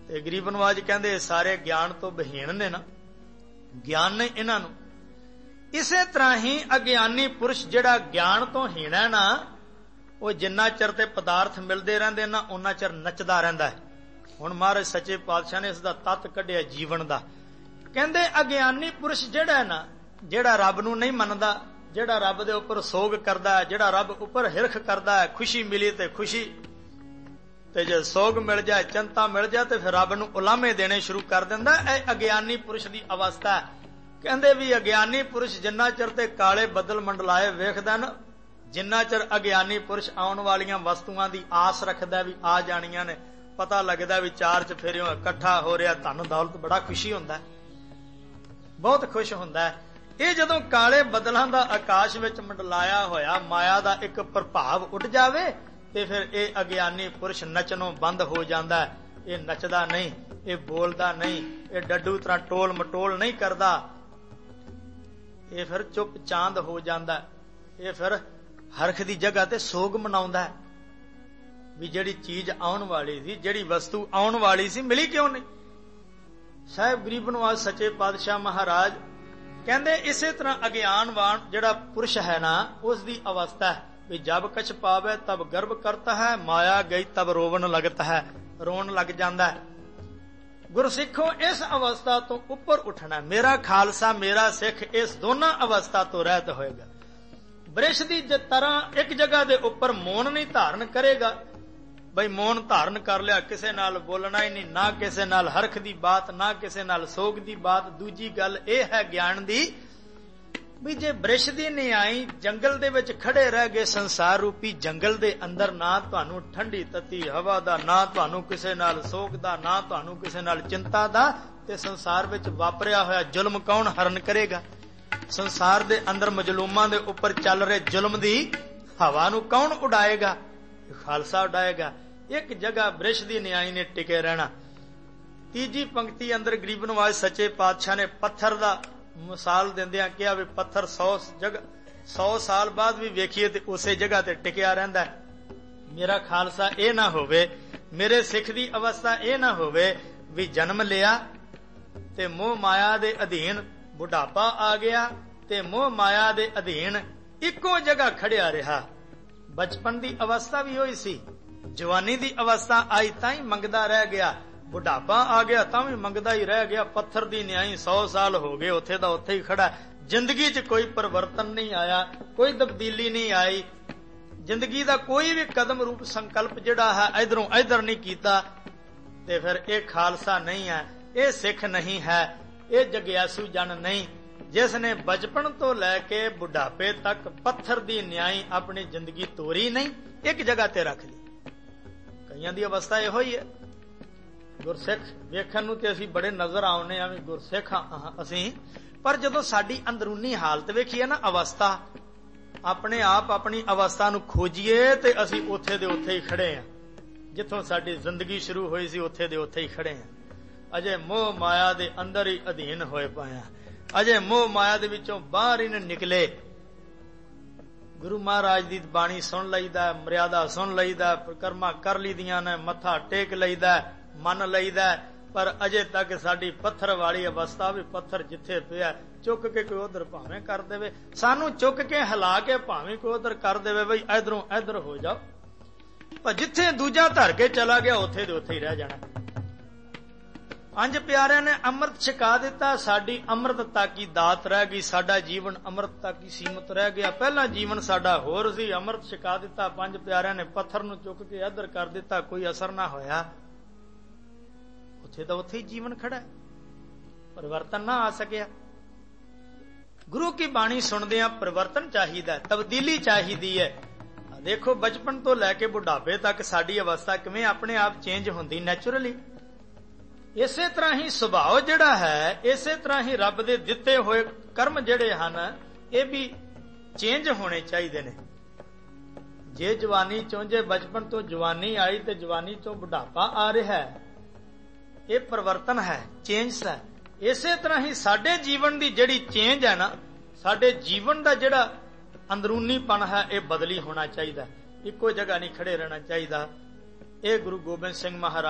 ਤੇ ਗਰੀਬ ਨਵਾਜ ਕਹਿੰਦੇ ਸਾਰੇ ਗਿਆਨ ਤੋਂ ਬਹੀਣ ਨੇ ਨਾ, ਗਿਆਨ ਨੇ ਇਹਨਾਂ ਨੂੰ। ਇਸੇ ਤਰ੍ਹਾਂ ਹੀ ਅਗਿਆਨੀ ਪੁਰਸ਼ ਜਿਹੜਾ ਗਿਆਨ ਤੋਂ ਹੀਣ ਹੈ ਨਾ, ਉਹ ਜਿੰਨਾ ਚਿਰ ਤੇ ਪਦਾਰਥ ਮਿਲਦੇ ਰਹਿੰਦੇ ਨਾ ਉਹਨਾਂ ਚਿਰ ਨੱਚਦਾ ਰਹਿੰਦਾ ਹੈ। ਹੁਣ ਮਹਾਰਾਜ ਸੱਚੇ ਪਾਤਸ਼ਾਹ ਨੇ ਇਸ ਦਾ ਤੱਤ ਕੱਢਿਆ ਜੀਵਨ ਦਾ। ਕਹਿੰਦੇ ਅਗਿਆਨੀ ਪੁਰਸ਼ ਜਿਹੜਾ ਹੈ ਨਾ, ਜਿਹੜਾ ਰੱਬ ਨੂੰ ਨਹੀਂ ਮੰਨਦਾ, ਜਿਹੜਾ ਰੱਬ ਦੇ ਉੱਪਰ ਸੋਗ ਕਰਦਾ ਹੈ, ਜਿਹੜਾ ਰੱਬ ਉੱਪਰ ਹਿਰਖ ਕਰਦਾ ਹੈ, ਖੁਸ਼ੀ ਮਿਲੀ ਤੇ ਖੁਸ਼ੀ, ਤੇ ਜੇ ਸੋਗ ਮਿਲ ਜਾਏ, ਚਿੰਤਾ ਮਿਲ ਜਾਏ, ਤੇ ਫਿਰ ਰੱਬ ਨੂੰ ਉਲਾਮੇ ਦੇਣੇ ਸ਼ੁਰੂ ਕਰ ਦਿੰਦਾ। ਇਹ ਅਗਿਆਨੀ ਪੁਰਸ਼ ਦੀ ਅਵਸਥਾ ਹੈ। ਕਹਿੰਦੇ ਵੀ ਅਗਿਆਨੀ ਪੁਰਸ਼ ਜਿੰਨਾ ਚਿਰ ਤੇ ਕਾਲੇ ਬੱਦਲ ਮੰਡਲਾਏ ਵੇਖਦਾ ਨਾ, ਜਿੰਨਾ ਚਿਰ ਅਗਿਆਨੀ ਪੁਰਸ਼ ਆਉਣ ਵਾਲੀਆਂ ਵਸਤੂਆਂ ਦੀ ਆਸ ਰੱਖਦਾ ਵੀ ਆ ਜਾਣੀਆਂ ਨੇ, ਪਤਾ ਲੱਗਦਾ ਵੀ ਚਾਰ ਚਫੇਰਿਓਂ ਇਕੱਠਾ ਹੋ ਰਿਹਾ ਧਨ ਦੌਲਤ, ਬੜਾ ਖੁਸ਼ੀ ਹੁੰਦਾ, ਬਹੁਤ ਖੁਸ਼ ਹੁੰਦਾ। ਇਹ ਜਦੋਂ ਕਾਲੇ ਬੱਦਲਾਂ ਦਾ ਆਕਾਸ਼ ਵਿੱਚ ਮੰਡਲਾਇਆ ਹੋਇਆ ਮਾਇਆ ਦਾ ਇੱਕ ਪ੍ਰਭਾਵ ਉੱਡ ਜਾਵੇ, ਤੇ ਫਿਰ ਇਹ ਅਗਿਆਨੀ ਪੁਰਸ਼ ਨੱਚਣੋਂ ਬੰਦ ਹੋ ਜਾਂਦਾ। ਇਹ ਨੱਚਦਾ ਨਹੀਂ, ਇਹ ਬੋਲਦਾ ਨਹੀਂ, ਇਹ ਡੱਡੂ ਤਰ੍ਹਾਂ ਟੋਲ ਮਟੋਲ ਨਹੀਂ ਕਰਦਾ, ਇਹ ਫਿਰ ਚੁੱਪ ਚਾਂਦ ਹੋ ਜਾਂਦਾ। ਇਹ ਫਿਰ ਹਰਖ ਦੀ ਜਗ੍ਹਾ ਤੇ ਸੋਗ ਮਨਾਉਂਦਾ ਵੀ ਜਿਹੜੀ ਚੀਜ਼ ਆਉਣ ਵਾਲੀ ਸੀ, ਜਿਹੜੀ ਵਸਤੂ ਆਉਣ ਵਾਲੀ ਸੀ, ਮਿਲੀ ਕਿਉਂ ਨਹੀਂ। ਸਾਹਿਬ ਗਰੀਬ ਨਵਾਜ ਸੱਚੇ ਪਾਤਸ਼ਾਹ ਮਹਾਰਾਜ ਕਹਿੰਦੇ ਇਸੇ ਤਰ੍ਹਾਂ ਅਗਿਆਨਵਾਨ ਜਿਹੜਾ ਪੁਰਸ਼ ਹੈ ਨਾ, ਉਸ ਦੀ ਅਵਸਥਾ ਹੈ ਵੀ ਜਬ ਕਛ ਪਾਵੇ ਤਬ ਗਰਭ ਕਰਤਾ ਹੈ, ਮਾਇਆ ਗਈ ਤਬ ਰੋਵਣ ਲਗਤਾ ਹੈ, ਰੋਣ ਲੱਗ ਜਾਂਦਾ ਹੈ। ਗੁਰਸਿੱਖੋ ਇਸ ਅਵਸਥਾ ਤੋਂ ਉੱਪਰ ਉੱਠਣਾ। ਮੇਰਾ ਖਾਲਸਾ ਮੇਰਾ ਸਿੱਖ ਇਸ ਦੋਨਾਂ ਅਵਸਥਾ ਤੋਂ ਰਹਿਤ ਹੋਏਗਾ। ਬ੍ਰਿਸ਼ ਦੀ ਤਰ੍ਹਾਂ ਇੱਕ ਜਗ੍ਹਾ ਦੇ ਉੱਪਰ ਮੌਨ ਨਹੀਂ ਧਾਰਨ ਕਰੇਗਾ, ਬਈ ਮੌਨ ਧਾਰਨ ਕਰ ਲਿਆ, ਕਿਸੇ ਨਾਲ ਬੋਲਣਾ ਹੀ ਨਹੀਂ, ਨਾ ਕਿਸੇ ਨਾਲ ਹਰਖ ਦੀ ਬਾਤ, ਨਾ ਕਿਸੇ ਨਾਲ ਸੋਗ ਦੀ ਬਾਤ। ਦੂਜੀ ਗੱਲ ਇਹ ਹੈ ਗਿਆਨ ਦੀ ਵੀ ਜੇ ਬ੍ਰਿਸ਼ ਦੀ ਨਿਆਈ ਜੰਗਲ ਦੇ ਵਿੱਚ ਖੜੇ ਰਹਿ ਗਏ, ਸੰਸਾਰ ਰੂਪੀ ਜੰਗਲ ਦੇ ਅੰਦਰ, ਨਾ ਤੁਹਾਨੂੰ ਠੰਡੀ ਤਤੀ ਹਵਾ ਦਾ, ਨਾ ਤੁਹਾਨੂੰ ਕਿਸੇ ਨਾਲ ਸੋਗ ਦਾ, ਨਾ ਤੁਹਾਨੂੰ ਕਿਸੇ ਨਾਲ ਚਿੰਤਾ ਦਾ, ਤੇ ਸੰਸਾਰ ਵਿੱਚ ਵਾਪਰਿਆ ਹੋਇਆ ਜ਼ੁਲਮ ਕੌਣ ਹਰਨ ਕਰੇਗਾ। ਸੰਸਾਰ ਦੇ ਅੰਦਰ ਮਜਲੂਮਾਂ ਦੇ ਉੱਪਰ ਚੱਲ ਰਹੇ ਜ਼ੁਲਮ ਦੀ ਹਵਾ ਨੂੰ ਕੌਣ ਉਡਾਏਗਾ? ਖਾਲਸਾ ਉਡਾਏਗਾ। ਇੱਕ ਜਗ੍ਹਾ ਬ੍ਰਿਸ਼ ਦੀ ਨਿਆਈ ਨੇ ਟਿਕੇ ਰਹਿਣਾ। ਤੀਜੀ ਪੰਕਤੀ ਅੰਦਰ ਗਰੀਬ ਨਵਾਜ ਸੱਚੇ ਪਾਤਸ਼ਾਹ ਨੇ ਪੱਥਰ ਦਾ ਮਿਸਾਲ ਦਿੰਦਿਆਂ ਕਿਹਾ ਵੀ ਪੱਥਰ 100 ਸਾਲ ਬਾਅਦ ਵੀ ਵੇਖੀਏ ਤੇ ਉਸੇ ਜਗ੍ਹਾ ਤੇ ਟਿਕਿਆ ਰਹਿੰਦਾ। ਮੇਰਾ ਖਾਲਸਾ ਇਹ ਨਾ ਹੋਵੇ, ਮੇਰੇ ਸਿੱਖ ਦੀ ਅਵਸਥਾ ਇਹ ਨਾ ਹੋਵੇ ਵੀ ਜਨਮ ਲਿਆ ਤੇ ਮੋਹ ਮਾਇਆ ਦੇ ਅਧੀਨ ਬੁਢਾਪਾ ਆ ਗਿਆ ਤੇ ਮੋਹ ਮਾਇਆ ਦੇ ਅਧੀਨ ਇੱਕੋ ਜਗ੍ਹਾ ਖੜਿਆ ਰਿਹਾ। ਬਚਪਨ ਦੀ ਅਵਸਥਾ ਵੀ ਹੋਈ ਸੀ, ਜਵਾਨੀ ਦੀ ਅਵਸਥਾ ਆਈ ਤਾਂ ਹੀ ਮੰਗਦਾ ਰਹਿ ਗਿਆ, ਬੁਢਾਪਾ ਆ ਗਿਆ ਤਾਂ ਵੀ ਮੰਗਦਾ ਹੀ ਰਹਿ ਗਿਆ। ਪੱਥਰ ਦੀ ਨਿਆਈ 100 ਸਾਲ ਹੋ ਗਏ, ਉੱਥੇ ਦਾ ਉੱਥੇ ਹੀ ਖੜਾ। ਜ਼ਿੰਦਗੀ 'ਚ ਕੋਈ ਪਰਿਵਰਤਨ ਨਹੀਂ ਆਇਆ, ਕੋਈ ਤਬਦੀਲੀ ਨਹੀਂ ਆਈ। ਜ਼ਿੰਦਗੀ ਦਾ ਕੋਈ ਵੀ ਕਦਮ ਰੂਪ ਸੰਕਲਪ ਜਿਹੜਾ ਹੈ ਇਧਰੋਂ ਇਧਰ ਨਹੀਂ ਕੀਤਾ। ਤੇ ਫਿਰ ਇਹ ਖਾਲਸਾ ਨਹੀਂ ਹੈ, ਇਹ ਸਿੱਖ ਨਹੀਂ ਹੈ, ਇਹ ਜਗਿਆਸੂ ਜਨ ਨਹੀਂ, ਜਿਸ ਨੇ ਬਚਪਨ ਤੋਂ ਲੈ ਕੇ ਬੁਢਾਪੇ ਤੱਕ ਪੱਥਰ ਦੀ ਨਿਆਈ ਆਪਣੀ ਜ਼ਿੰਦਗੀ ਤੋਰੀ ਨਹੀਂ, ਇੱਕ ਜਗ੍ਹਾ ਤੇ ਰੱਖ ਲਈ। ਕਈਆਂ ਦੀ ਅਵਸਥਾ ਇਹੋ ਹੀ ਹੈ। ਗੁਰਸਿੱਖ ਵੇਖਣ ਨੂੰ ਤੇ ਅਸੀਂ ਬੜੇ ਨਜ਼ਰ ਆਉਨੇ ਆ ਵੀ ਗੁਰਸਿੱਖ ਅਸੀਂ, ਪਰ ਜਦੋਂ ਸਾਡੀ ਅੰਦਰੂਨੀ ਹਾਲਤ ਵੇਖੀਏ ਨਾ, ਅਵਸਥਾ, ਆਪਣੇ ਆਪ ਆਪਣੀ ਅਵਸਥਾ ਨੂੰ ਖੋਜੀਏ ਤੇ ਅਸੀਂ ਉੱਥੇ ਦੇ ਉੱਥੇ ਹੀ ਖੜੇ ਆ, ਜਿੱਥੋਂ ਸਾਡੀ ਜ਼ਿੰਦਗੀ ਸ਼ੁਰੂ ਹੋਈ ਸੀ ਉੱਥੇ ਦੇ ਉੱਥੇ ਹੀ ਖੜੇ ਆ। ਅਜੇ ਮੋਹ ਮਾਇਆ ਦੇ ਅੰਦਰ ਹੀ ਅਧੀਨ ਹੋਏ ਪਏ ਆ, ਅਜੇ ਮੋਹ ਮਾਇਆ ਦੇ ਵਿੱਚੋਂ ਬਾਹਰ ਹੀ ਨਹੀਂ ਨਿਕਲੇ। ਗੁਰੂ ਮਹਾਰਾਜ ਦੀ ਬਾਣੀ ਸੁਣ ਲਈਦਾ, ਮਰਿਆਦਾ ਸੁਣ ਲਈਦਾ, ਪ੍ਰਕਰਮਾਂ ਕਰ ਲਈਦੀਆਂ ਨੇ, ਮੱਥਾ ਟੇਕ ਲਈਦਾ, ਮੰਨ ਲਈਦਾ, ਪਰ ਅਜੇ ਤੱਕ ਸਾਡੀ ਪੱਥਰ ਵਾਲੀ ਅਵਸਥਾ ਵੀ ਪੱਥਰ ਜਿੱਥੇ ਪਿਆ ਚੁੱਕ ਕੇ ਕੋਈ ਉਧਰ ਭਾਵੇਂ ਕਰ ਦੇਵੇ, ਸਾਨੂੰ ਚੁੱਕ ਕੇ ਹਿਲਾ ਕੇ ਭਾਵੇਂ ਕੋਈ ਉਧਰ ਕਰ ਦੇਵੇ, ਬਈ ਇਧਰੋਂ ਇਧਰ ਹੋ ਜਾਓ, ਪਰ ਜਿੱਥੇ ਦੂਜਾ ਧਰ ਕੇ ਚਲਾ ਗਿਆ ਉੱਥੇ ਦੇ ਉੱਥੇ ਹੀ ਰਹਿ ਜਾਣਾ। ਪੰਜ ਪਿਆਰਿਆਂ ਨੇ ਅੰਮ੍ਰਿਤ ਛਕਾ ਦਿੱਤਾ, ਸਾਡੀ ਅੰਮ੍ਰਿਤਤਾ ਕੀ ਦਾਤ ਰਹਿ ਗਈ, ਸਾਡਾ ਜੀਵਨ ਅੰਮ੍ਰਿਤਤਾ ਕੀ ਸੀਮਤ ਰਹਿ ਗਿਆ। ਪਹਿਲਾਂ ਜੀਵਨ ਸਾਡਾ ਹੋਰ ਸੀ, ਅੰਮ੍ਰਿਤ ਛਕਾ ਦਿੱਤਾ ਪੰਜ ਪਿਆਰਿਆਂ ਨੇ, ਪੱਥਰ ਨੂੰ ਚੁੱਕ ਕੇ ਇੱਧਰ ਕਰ ਦਿੱਤਾ, ਕੋਈ ਅਸਰ ਨਾ ਹੋਇਆ। ਉੱਥੇ ਤਾਂ ਉੱਥੇ ਹੀ ਜੀਵਨ ਖੜਾ, ਪਰਿਵਰਤਨ ਨਾ ਆ ਸਕਿਆ। ਗੁਰੂ ਕੀ ਬਾਣੀ ਸੁਣਦੇ ਆ, ਪਰਿਵਰਤਨ ਚਾਹੀਦਾ, ਤਬਦੀਲੀ ਚਾਹੀਦੀ ਹੈ। ਦੇਖੋ ਬਚਪਨ ਤੋਂ ਲੈ ਕੇ ਬੁਢਾਪੇ ਤੱਕ ਸਾਡੀ ਅਵਸਥਾ ਕਿਵੇਂ ਆਪਣੇ ਆਪ ਚੇਂਜ ਹੁੰਦੀ ਨੈਚੁਰਲੀ। ਇਸੇ ਤਰ੍ਹਾਂ ਹੀ ਸੁਭਾਅ ਜਿਹੜਾ ਹੈ, ਇਸੇ ਤਰ੍ਹਾਂ ਹੀ ਰੱਬ ਦੇ ਦਿੱਤੇ ਹੋਏ ਕਰਮ ਜਿਹੜੇ ਹਨ, ਇਹ ਵੀ ਚੇਂਜ ਹੋਣੇ ਚਾਹੀਦੇ ਨੇ। ਜੇ ਜਵਾਨੀ ਚੋਂ, ਜੇ ਬਚਪਨ ਤੋਂ ਜਵਾਨੀ ਆਈ ਤੇ ਜਵਾਨੀ ਤੋਂ ਬੁਢਾਪਾ ਆ ਰਿਹਾ ਹੈ, ਇਹ ਪਰਿਵਰਤਨ ਹੈ, ਚੇਂਜ ਹੈ। ਇਸੇ ਤਰ੍ਹਾਂ ਹੀ ਸਾਡੇ ਜੀਵਨ ਦੀ ਜਿਹੜੀ ਚੇਂਜ ਹੈ ਨਾ, ਸਾਡੇ ਜੀਵਨ ਦਾ ਜਿਹੜਾ ਅੰਦਰੂਨੀਪਨ ਹੈ, ਇਹ ਬਦਲੀ ਹੋਣਾ ਚਾਹੀਦਾ, ਇੱਕੋ ਜਗ੍ਹਾ ਨਹੀਂ ਖੜੇ ਰਹਿਣਾ ਚਾਹੀਦਾ। ਇਹ ਗੁਰੂ ਗੋਬਿੰਦ ਸਿੰਘ ਮਹਾਰਾਜ